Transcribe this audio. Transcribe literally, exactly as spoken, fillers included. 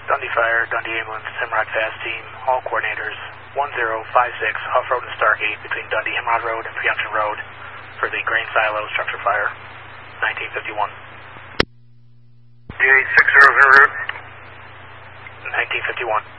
Dundee Fire, Dundee Ambulance, Himrod Fast Team, all coordinators, one zero five six Huff Road and Stargate between Dundee Himrod Road and Preemption Road for the grain silo structure fire, nineteen fifty-one. D eight six zero zero route. nineteen fifty-one.